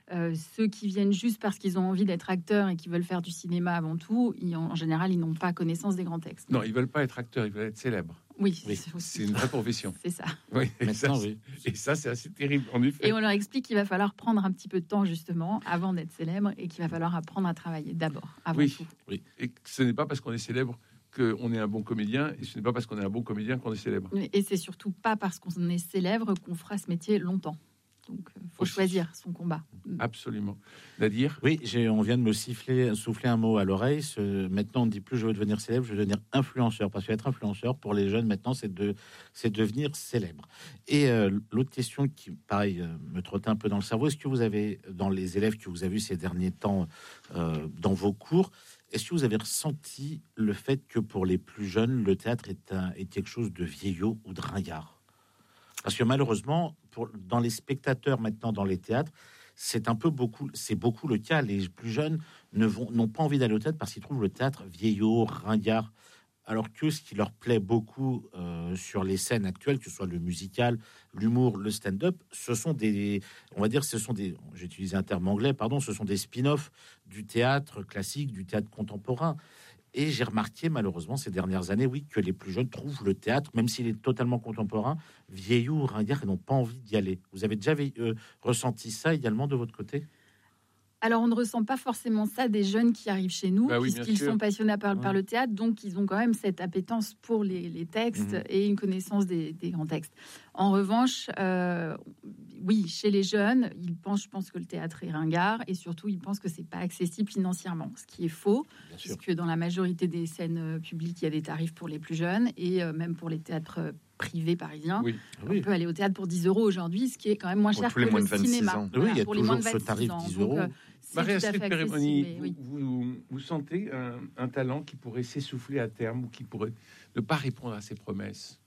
Euh, ceux qui viennent juste parce qu'ils ont envie d'être acteurs et qui veulent faire du cinéma avant tout, ils, en général, ils n'ont pas connaissance des grands textes. Non, ils veulent pas être acteurs, ils veulent être célèbres. Oui, oui. C'est une vraie profession. C'est ça. Oui, et, Maintenant, ça oui. et ça, c'est assez terrible, en effet. Et on leur explique qu'il va falloir prendre un petit peu de temps, justement, avant d'être célèbre, et qu'il va falloir apprendre à travailler d'abord, avant oui. tout. Oui, et ce n'est pas parce qu'on est célèbre qu'on est un bon comédien, et ce n'est pas parce qu'on est un bon comédien qu'on est célèbre. Et c'est surtout pas parce qu'on est célèbre qu'on fera ce métier longtemps. Donc, il faut Aussi. choisir son combat. Absolument. Nadir ? Oui, j'ai, on vient de me siffler, souffler un mot à l'oreille. Ce, maintenant, on ne dit plus je veux devenir célèbre, je veux devenir influenceur. Parce qu'être influenceur, pour les jeunes, maintenant, c'est, de, c'est devenir célèbre. Et euh, l'autre question qui, pareil, euh, me trottait un peu dans le cerveau, est-ce que vous avez, dans les élèves que vous avez vus ces derniers temps euh, dans vos cours, est-ce que vous avez ressenti le fait que pour les plus jeunes, le théâtre est, un, est quelque chose de vieillot ou de ringard ? Parce que malheureusement, pour, dans les spectateurs maintenant dans les théâtres, c'est un peu beaucoup, c'est beaucoup le cas. Les plus jeunes ne vont, n'ont pas envie d'aller au théâtre parce qu'ils trouvent le théâtre vieillot, ringard. Alors que ce qui leur plaît beaucoup euh, sur les scènes actuelles, que ce soit le musical, l'humour, le stand-up, ce sont des, on va dire, ce sont des, j'ai utilisé un terme anglais, pardon, ce sont des spin-offs du théâtre classique, du théâtre contemporain. Et j'ai remarqué, malheureusement, ces dernières années, oui, que les plus jeunes trouvent le théâtre, même s'il est totalement contemporain, vieillot ou ringard, et n'ont pas envie d'y aller. Vous avez déjà euh, ressenti ça également de votre côté ? Alors, on ne ressent pas forcément ça des jeunes qui arrivent chez nous, bah oui, puisqu'ils sont passionnés par, ouais. par le théâtre, donc ils ont quand même cette appétence pour les, les textes mmh. et une connaissance des, des grands textes. En revanche, euh, oui, chez les jeunes, ils pensent, je pense que le théâtre est ringard, et surtout, ils pensent que c'est pas accessible financièrement, ce qui est faux, Bien puisque sûr. Dans la majorité des scènes publiques, il y a des tarifs pour les plus jeunes, et euh, même pour les théâtres privés parisiens. Oui. On oui. peut aller au théâtre pour dix euros aujourd'hui, ce qui est quand même moins pour cher que le cinéma. Voilà, oui, il y a pour toujours les moins de ce tarif dix euros. Donc, Marie-Astrid Perimoni, vous, vous, vous sentez un, un talent qui pourrait s'essouffler à terme ou qui pourrait ne pas répondre à ses promesses?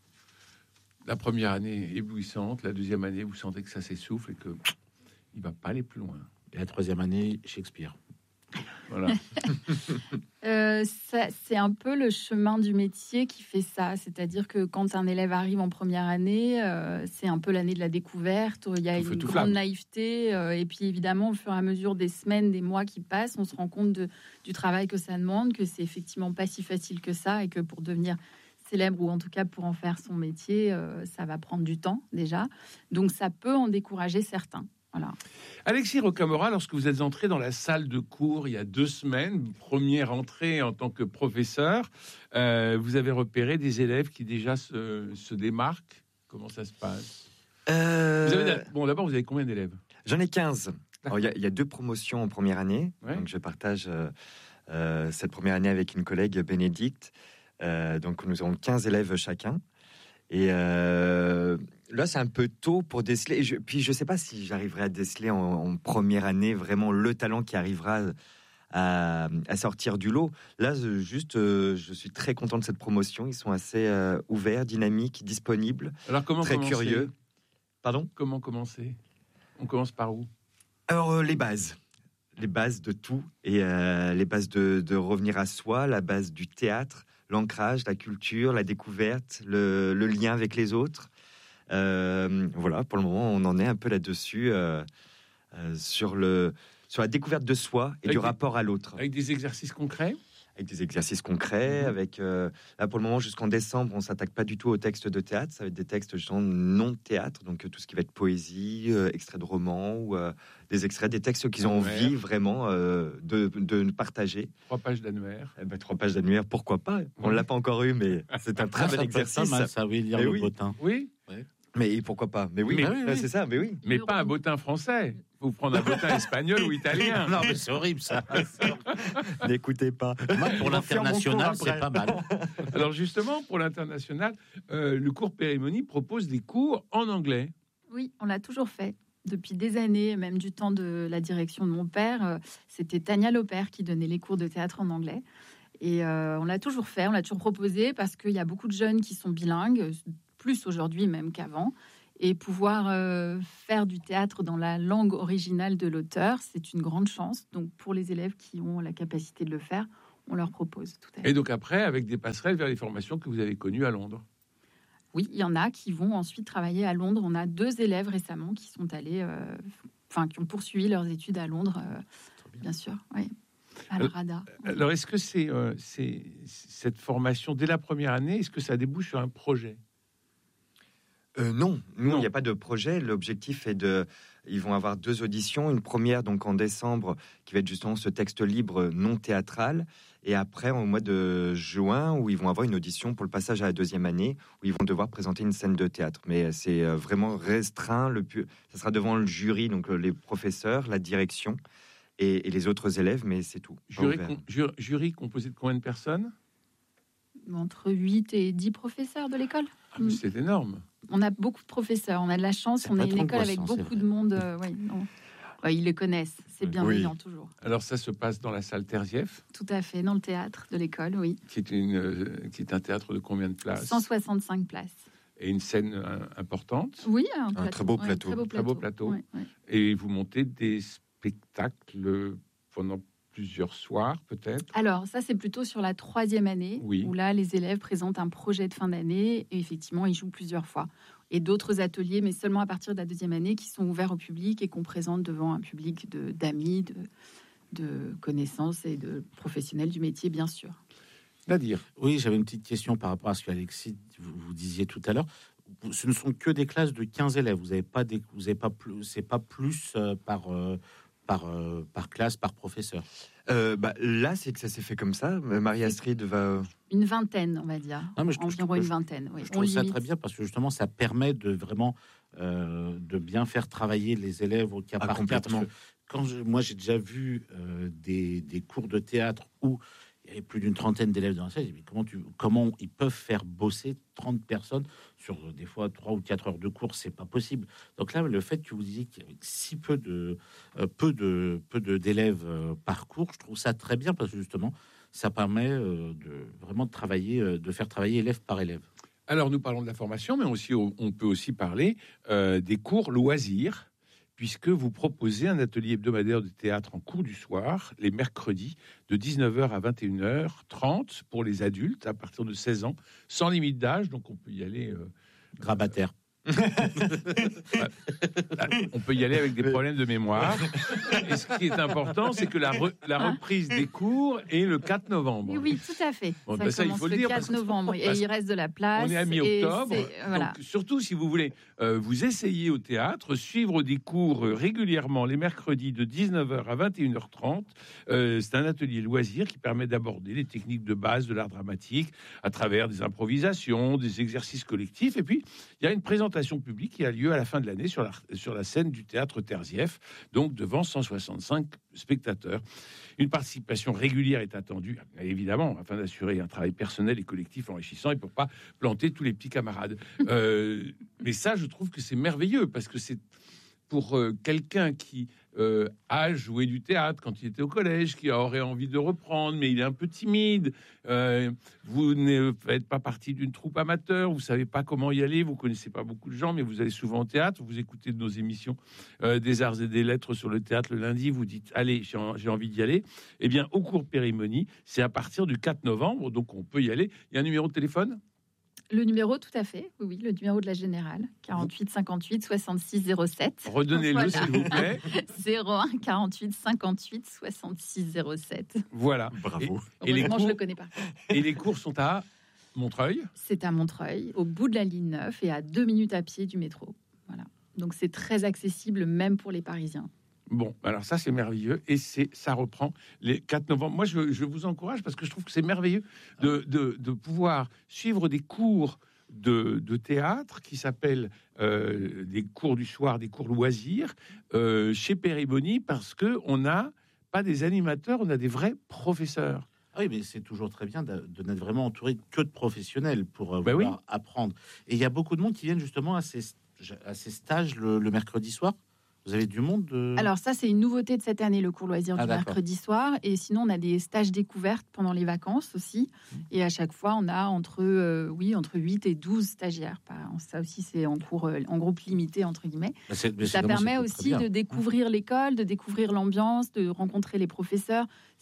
La première année éblouissante, la deuxième année, vous sentez que ça s'essouffle et que il va pas aller plus loin. Et la troisième année, Shakespeare. Voilà. euh, ça, c'est un peu le chemin du métier qui fait ça. C'est-à-dire que quand un élève arrive en première année, euh, c'est un peu l'année de la découverte. Il y a tout une grande flamme. naïveté. Euh, et puis évidemment, au fur et à mesure des semaines, des mois qui passent, on se rend compte de, du travail que ça demande, que c'est effectivement pas si facile que ça et que pour devenir célèbre ou en tout cas pour en faire son métier, euh, ça va prendre du temps déjà. Donc ça peut en décourager certains. Voilà. Alexis Rocamora, lorsque vous êtes entré dans la salle de cours il y a deux semaines, première entrée en tant que professeur, euh, vous avez repéré des élèves qui déjà se, se démarquent. Comment ça se passe euh... vous avez, Bon, d'abord, vous avez combien d'élèves? J'en ai quinze. Alors, il, y a, il y a deux promotions en première année. Ouais. Donc, je partage euh, euh, cette première année avec une collègue, Bénédicte. Euh, donc, nous avons quinze élèves chacun. Et euh, là, c'est un peu tôt pour déceler. Et je, puis, je ne sais pas si j'arriverai à déceler en, en première année vraiment le talent qui arrivera à, à sortir du lot. Là, juste, euh, je suis très content de cette promotion. Ils sont assez euh, ouverts, dynamiques, disponibles, Alors, comment très commencer curieux. Pardon ? Comment commencer ? On commence par où ? Alors, euh, les bases. Les bases de tout. Et euh, les bases de, de revenir à soi, la base du théâtre, l'ancrage, la culture, la découverte, le, le lien avec les autres. Euh, voilà, pour le moment, on en est un peu là-dessus, euh, euh, sur, le, sur la découverte de soi et avec du des, rapport à l'autre. Avec des exercices concrets Avec des exercices concrets, mmh. avec... Euh, là, pour le moment, jusqu'en décembre, on ne s'attaque pas du tout aux textes de théâtre. Ça va être des textes, justement, non-théâtre, donc tout ce qui va être poésie, euh, extraits de romans, ou euh, des extraits, des textes qu'ils ont Annuaire. envie, vraiment, euh, de, de partager. Trois pages d'annuaire. Eh ben, trois pages d'annuaire, pourquoi pas ? On ne l'a pas encore eu, mais c'est un très ah, bon exercice. Mal, ça veut lire mais le oui. bottin. Oui. oui. Mais pourquoi pas ? Mais oui, mais, oui, oui. c'est ça, mais oui. Mais pas un bottin français. Faut prendre un bottin espagnol ou italien. Non, mais c'est horrible, ça. N'écoutez pas. Moi, pour l'international, c'est pas mal. Alors, justement, pour l'international, euh, le cours Perimoni propose des cours en anglais. Oui, on l'a toujours fait. Depuis des années, même du temps de la direction de mon père, euh, c'était Tania Lopère qui donnait les cours de théâtre en anglais. Et euh, on l'a toujours fait, on l'a toujours proposé parce qu'il y a beaucoup de jeunes qui sont bilingues, plus aujourd'hui même qu'avant. Et pouvoir euh, faire du théâtre dans la langue originale de l'auteur, c'est une grande chance. Donc, pour les élèves qui ont la capacité de le faire, on leur propose tout à fait. Et donc après, avec des passerelles vers les formations que vous avez connues à Londres. Oui, il y en a qui vont ensuite travailler à Londres. On a deux élèves récemment qui sont allés euh, enfin, qui ont poursuivi leurs études à Londres, euh, bien. bien sûr, oui. À la RADA. Alors, est-ce que c'est, euh, c'est cette formation dès la première année, est-ce que ça débouche sur un projet ? Euh, non, non, il n'y a pas de projet. L'objectif est de... Ils vont avoir deux auditions. Une première, donc en décembre, qui va être justement ce texte libre non théâtral. Et après, au mois de juin, où ils vont avoir une audition pour le passage à la deuxième année, où ils vont devoir présenter une scène de théâtre. Mais c'est vraiment restreint. Le pu... Ça sera devant le jury, donc les professeurs, la direction et, et les autres élèves, mais c'est tout. Jury, com... jury composé de combien de personnes ? Entre huit et dix professeurs de l'école. Ah, mais c'est énorme. On a beaucoup de professeurs, on a de la chance, on est une école avec beaucoup de monde. Euh, ouais, non. Ouais, ils les connaissent, c'est bienveillant oui. toujours. Alors ça se passe dans la salle Terzieff ? Tout à fait, dans le théâtre de l'école, oui. Qui est, une, euh, qui est un théâtre de combien de places ? cent soixante-cinq places. Et une scène euh, importante ? Oui, un, un plateau, très beau plateau. Ouais, très beau plateau. Très beau plateau. Ouais, ouais. Et vous montez des spectacles pendant plusieurs soirs, peut-être ? Alors, ça, c'est plutôt sur la troisième année, oui. où là, les élèves présentent un projet de fin d'année, et effectivement, ils jouent plusieurs fois. Et d'autres ateliers, mais seulement à partir de la deuxième année, qui sont ouverts au public et qu'on présente devant un public de, d'amis, de, de connaissances et de professionnels du métier, bien sûr. Nadir. Oui, j'avais une petite question par rapport à ce qu'Alexis, vous, vous disiez tout à l'heure. Ce ne sont que des classes de quinze élèves. Vous n'avez pas, des, vous avez pas plus, c'est pas plus euh, par... Euh, Par, euh, par classe, par professeur. Euh, bah, là, c'est que ça s'est fait comme ça. Marie-Astrid va... Une vingtaine, on va dire. Non, mais je, Environ je, une vingtaine. Oui. Je trouve on ça limite. Très bien parce que justement, ça permet de vraiment euh, de bien faire travailler les élèves au cas ah, par cas. Parce que quand je, moi, j'ai déjà vu euh, des, des cours de théâtre où il y avait plus d'une trentaine d'élèves dans la salle. Mais comment, tu, comment ils peuvent faire bosser trente personnes sur euh, des fois trois ou quatre heures de cours, c'est pas possible. Donc là, le fait que vous disiez qu'il y avait si peu de euh, peu de peu de d'élèves euh, par cours, je trouve ça très bien parce que justement, ça permet euh, de vraiment de travailler, euh, de faire travailler élève par élève. Alors nous parlons de la formation, mais aussi on peut aussi parler euh, des cours loisirs, puisque vous proposez un atelier hebdomadaire de théâtre en cours du soir, les mercredis, de dix-neuf heures à vingt et une heures trente pour les adultes à partir de seize ans, sans limite d'âge, donc on peut y aller... Euh, grabataire. On peut y aller avec des problèmes de mémoire. Et ce qui est important, c'est que la, re, la reprise des cours est le quatre novembre. Oui, oui, tout à fait. Bon, ça, ben ça il faut le, le dire. quatre novembre, et il reste de la place. On est à mi-octobre. Voilà. Donc, surtout si vous voulez euh, vous essayer au théâtre, suivre des cours euh, régulièrement les mercredis de dix-neuf heures à vingt et une heures trente. Euh, c'est un atelier loisir qui permet d'aborder les techniques de base de l'art dramatique à travers des improvisations, des exercices collectifs. Et puis, il y a une présentation publique qui a lieu à la fin de l'année sur la, sur la scène du théâtre Terzieff, donc devant cent soixante-cinq spectateurs. Une participation régulière est attendue, évidemment, afin d'assurer un travail personnel et collectif enrichissant et pour pas planter tous les petits camarades. Euh, mais ça, je trouve que c'est merveilleux parce que c'est pour euh, quelqu'un qui euh, a joué du théâtre quand il était au collège, qui aurait envie de reprendre, mais il est un peu timide. Euh, vous ne faites pas partie d'une troupe amateur, vous savez pas comment y aller, vous connaissez pas beaucoup de gens, mais vous allez souvent au théâtre, vous écoutez nos émissions euh, des arts et des lettres sur le théâtre le lundi, vous dites allez, j'ai, j'ai envie d'y aller. Eh bien, au cours Périmonie, c'est à partir du quatre novembre, donc on peut y aller. Il y a un numéro de téléphone ? Le numéro, tout à fait, oui, le numéro de la Générale, quarante-huit cinquante-huit soixante-six zéro sept. Redonnez-le, voilà. S'il vous plaît. zéro un quarante-huit cinquante-huit soixante-six zéro sept. Voilà. Bravo. Et, et les cours, je le connais pas. Et les cours sont à Montreuil ? C'est à Montreuil, au bout de la ligne neuf et à deux minutes à pied du métro. Voilà. Donc c'est très accessible, même pour les Parisiens. Bon, alors ça c'est merveilleux et c'est ça reprend les quatre novembre. Moi je, je vous encourage parce que je trouve que c'est merveilleux de, de, de pouvoir suivre des cours de, de théâtre qui s'appellent euh, des cours du soir, des cours loisirs euh, chez Périmonie parce que on n'a pas des animateurs, on a des vrais professeurs. Oui, mais c'est toujours très bien de, de n'être vraiment entouré que de professionnels pour euh, ben pouvoir oui. apprendre. Et il y a beaucoup de monde qui viennent justement à ces, à ces stages le, le mercredi soir. Vous avez du monde de... Alors ça, c'est une nouveauté de cette année, le cours loisir ah, du d'accord. mercredi soir. Et sinon, on a des stages découvertes pendant les vacances aussi. Mmh. Et à chaque fois, on a entre, euh, oui, entre huit et douze stagiaires. Ça aussi, c'est en cours, en groupe limité, entre guillemets. Bah c'est, mais ça c'est permet aussi de découvrir l'école, de découvrir l'ambiance, de rencontrer les professeurs.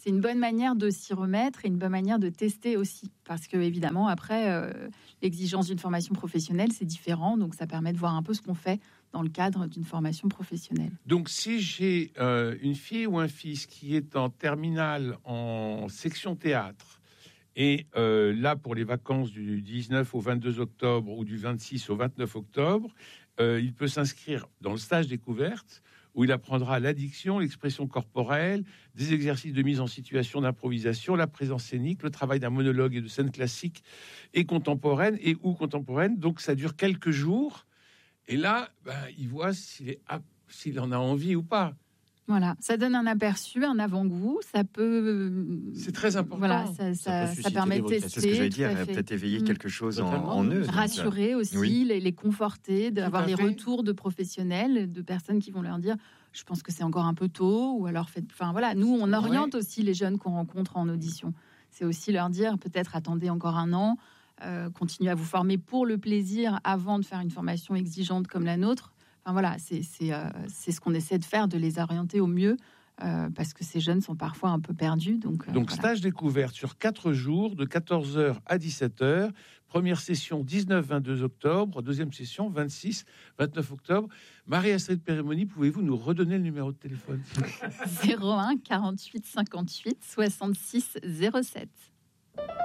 c'est une bonne manière de s'y remettre et une bonne manière de tester aussi. Parce que, évidemment, après, euh, l'exigence d'une formation professionnelle, c'est différent. Donc, ça permet de voir un peu ce qu'on fait dans le cadre d'une formation professionnelle. Donc, si j'ai euh, une fille ou un fils qui est en terminale en section théâtre, et euh, là, pour les vacances du dix-neuf au vingt-deux octobre ou du vingt-six au vingt-neuf octobre, euh, il peut s'inscrire dans le stage découverte, où il apprendra l'addiction, l'expression corporelle, des exercices de mise en situation d'improvisation, la présence scénique, le travail d'un monologue et de scène classique et contemporaine, et ou contemporaine. Donc, ça dure quelques jours. Et là, ben, il voit s'il, est, s'il en a envie ou pas. Voilà, ça donne un aperçu, un avant-goût. Ça peut. C'est très important. Voilà, ça, ça, ça, ça permet de tester. C'est ce que j'allais dire, peut-être éveiller quelque chose en, en eux. Rassurer aussi, oui. les, les conforter, d'avoir des retours de professionnels, de personnes qui vont leur dire je pense que c'est encore un peu tôt, ou alors faites. Enfin voilà, nous, on oriente ouais. aussi les jeunes qu'on rencontre en audition. C'est aussi leur dire peut-être attendez encore un an, euh, continuez à vous former pour le plaisir avant de faire une formation exigeante comme la nôtre. Enfin, voilà, c'est, c'est, euh, c'est ce qu'on essaie de faire, de les orienter au mieux, euh, parce que ces jeunes sont parfois un peu perdus. Donc, euh, donc voilà. Stage découverte sur quatre jours, de quatorze heures à dix-sept heures. Première session dix-neuf vingt-deux octobre, deuxième session vingt-six vingt-neuf octobre. Marie-Astrid Périmoni, pouvez-vous nous redonner le numéro de téléphone? zéro un quarante-huit cinquante-huit soixante-six zéro sept.